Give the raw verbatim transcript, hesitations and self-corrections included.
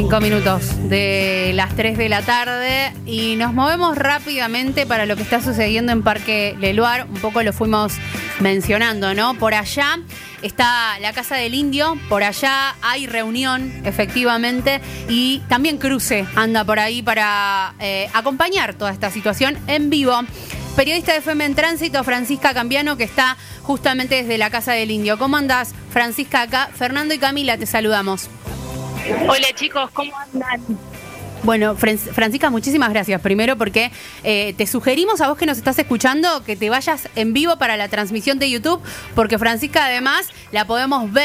Cinco minutos de las tres de la tarde y nos movemos rápidamente para lo que está sucediendo en Parque Leloir. Un poco lo fuimos mencionando, ¿no? Por allá está la Casa del Indio, por allá hay reunión, efectivamente, y también Cruce anda por ahí para eh, acompañar toda esta situación en vivo. Periodista de F M en Tránsito, Francisca Cambiano, que está justamente desde la Casa del Indio. ¿Cómo andás, Francisca? Acá Fernando y Camila te saludamos. Hola chicos, ¿cómo andan? Bueno, Francisca, muchísimas gracias. Primero porque eh, te sugerimos a vos que nos estás escuchando que te vayas en vivo para la transmisión de YouTube, porque Francisca además la podemos ver